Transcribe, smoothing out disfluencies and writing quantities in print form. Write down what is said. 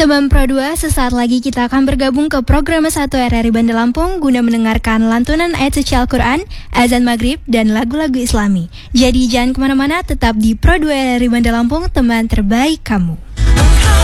Teman Pro 2, sesaat lagi kita akan bergabung ke program 1 RRI Bandar Lampung guna mendengarkan lantunan ayat suci Al-Quran, azan maghrib, dan lagu-lagu islami. Jadi jangan kemana-mana, tetap di Pro 2 RRI Bandar Lampung, teman terbaik kamu.